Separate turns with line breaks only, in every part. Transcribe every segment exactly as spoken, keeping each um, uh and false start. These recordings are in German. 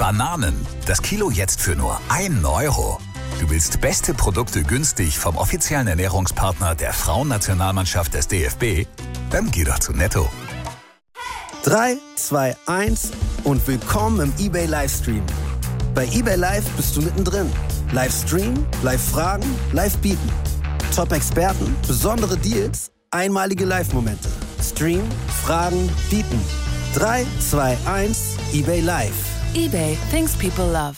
Bananen. Das Kilo jetzt für nur ein Euro. Du willst beste Produkte günstig vom offiziellen Ernährungspartner der Frauennationalmannschaft des D F B? Dann geh doch zu Netto.
drei, zwei, eins und willkommen im eBay Livestream. Bei eBay Live bist du mittendrin. Livestream, Live-Fragen, Live-Bieten. Top-Experten, besondere Deals, einmalige Live-Momente. Stream, Fragen, Bieten. drei, zwei, eins, eBay Live.
eBay, things people love.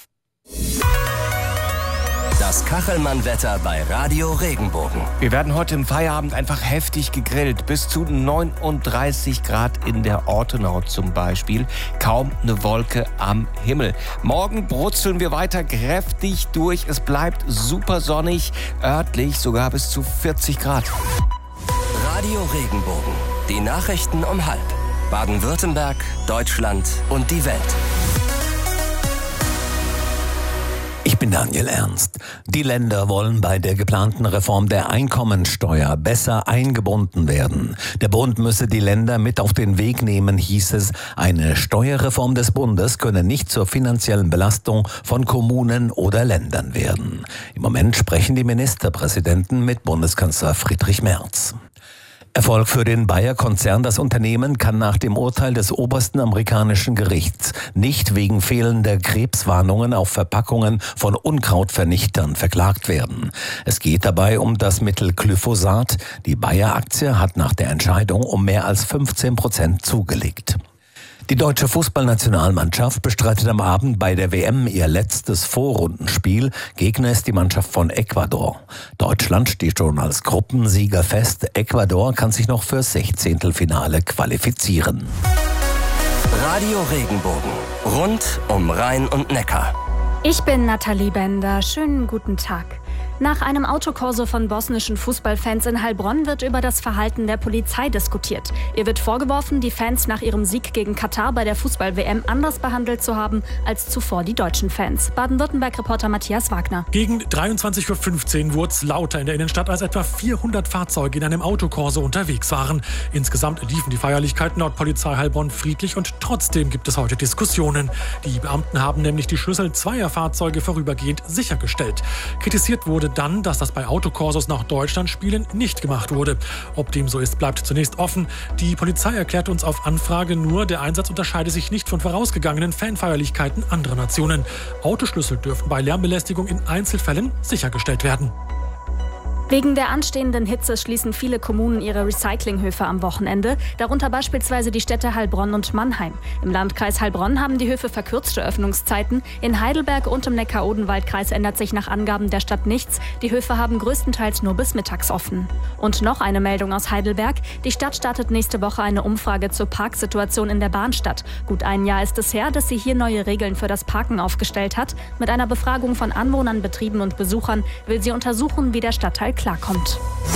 Das Kachelmann-Wetter bei Radio Regenbogen.
Wir werden heute im Feierabend einfach heftig gegrillt. Bis zu neununddreißig Grad in der Ortenau zum Beispiel. Kaum eine Wolke am Himmel. Morgen brutzeln wir weiter kräftig durch. Es bleibt super sonnig, örtlich sogar bis zu vierzig Grad.
Radio Regenbogen. Die Nachrichten um halb. Baden-Württemberg, Deutschland und die Welt.
Ich bin Daniel Ernst. Die Länder wollen bei der geplanten Reform der Einkommensteuer besser eingebunden werden. Der Bund müsse die Länder mit auf den Weg nehmen, hieß es. Eine Steuerreform des Bundes könne nicht zur finanziellen Belastung von Kommunen oder Ländern werden. Im Moment sprechen die Ministerpräsidenten mit Bundeskanzler Friedrich Merz. Erfolg für den Bayer-Konzern. Das Unternehmen kann nach dem Urteil des obersten amerikanischen Gerichts nicht wegen fehlender Krebswarnungen auf Verpackungen von Unkrautvernichtern verklagt werden. Es geht dabei um das Mittel Glyphosat. Die Bayer-Aktie hat nach der Entscheidung um mehr als fünfzehn Prozent zugelegt. Die deutsche Fußballnationalmannschaft bestreitet am Abend bei der W M ihr letztes Vorrundenspiel. Gegner ist die Mannschaft von Ecuador. Deutschland steht schon als Gruppensieger fest. Ecuador kann sich noch fürs Sechzehntelfinale qualifizieren.
Radio Regenbogen. Rund um Rhein und Neckar.
Ich bin Nathalie Bender. Schönen guten Tag. Nach einem Autokorso von bosnischen Fußballfans in Heilbronn wird über das Verhalten der Polizei diskutiert. Ihr wird vorgeworfen, die Fans nach ihrem Sieg gegen Katar bei der Fußball-W M anders behandelt zu haben als zuvor die deutschen Fans. Baden-Württemberg-Reporter Matthias Wagner.
Gegen dreiundzwanzig Uhr fünfzehn wurde es lauter in der Innenstadt, als etwa vierhundert Fahrzeuge in einem Autokorso unterwegs waren. Insgesamt liefen die Feierlichkeiten laut Polizei Heilbronn friedlich und trotzdem gibt es heute Diskussionen. Die Beamten haben nämlich die Schlüssel zweier Fahrzeuge vorübergehend sichergestellt. Kritisiert wurde dann, dass das bei Autokorsos nach Deutschland spielen nicht gemacht wurde. Ob dem so ist, bleibt zunächst offen. Die Polizei erklärt uns auf Anfrage nur, der Einsatz unterscheide sich nicht von vorausgegangenen Fanfeierlichkeiten anderer Nationen. Autoschlüssel dürfen bei Lärmbelästigung in Einzelfällen sichergestellt werden.
Wegen der anstehenden Hitze schließen viele Kommunen ihre Recyclinghöfe am Wochenende, darunter beispielsweise die Städte Heilbronn und Mannheim. Im Landkreis Heilbronn haben die Höfe verkürzte Öffnungszeiten. In Heidelberg und im Neckar-Odenwald-Kreis ändert sich nach Angaben der Stadt nichts. Die Höfe haben größtenteils nur bis mittags offen. Und noch eine Meldung aus Heidelberg. Die Stadt startet nächste Woche eine Umfrage zur Parksituation in der Bahnstadt. Gut ein Jahr ist es her, dass sie hier neue Regeln für das Parken aufgestellt hat. Mit einer Befragung von Anwohnern, Betrieben und Besuchern will sie untersuchen, wie der Stadtteil klarkommt.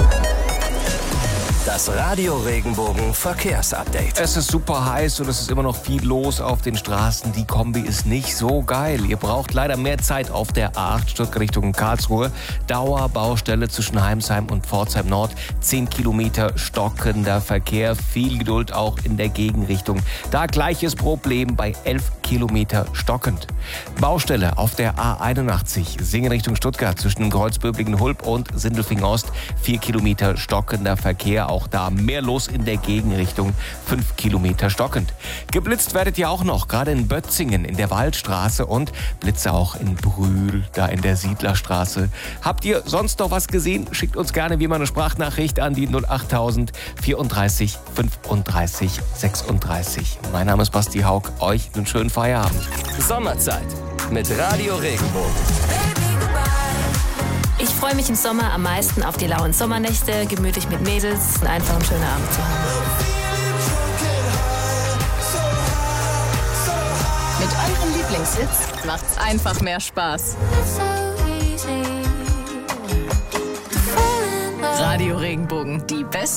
Das Radio Regenbogen Verkehrsupdate.
Es ist super heiß und es ist immer noch viel los auf den Straßen. Die Kombi ist nicht so geil. Ihr braucht leider mehr Zeit auf der A acht Stuttgart Richtung Karlsruhe. Dauerbaustelle zwischen Heimsheim und Pforzheim Nord. zehn Kilometer stockender Verkehr. Viel Geduld auch in der Gegenrichtung. Da gleiches Problem bei elf Kilometer stockend. Baustelle auf der A einundachtzig. Singen Richtung Stuttgart zwischen Kreuzböblingen-Hulb und Sindelfingen Ost. vier Kilometer stockender Verkehr. Auch da mehr los in der Gegenrichtung, fünf Kilometer stockend. Geblitzt werdet ihr auch noch, gerade in Bötzingen in der Waldstraße und Blitze auch in Brühl, da in der Siedlerstraße. Habt ihr sonst noch was gesehen? Schickt uns gerne wie immer eine Sprachnachricht an die null acht null null vierunddreißig fünfunddreißig sechsunddreißig. Mein Name ist Basti Haug, euch einen schönen Feierabend.
Sommerzeit mit Radio Regenbogen.
Ich freue mich im Sommer am meisten auf die lauen Sommernächte, gemütlich mit Mädels und einfach einen schönen Abend zu haben.
Mit eurem Lieblingshits macht's einfach mehr Spaß. Radio Regenbogen, die beste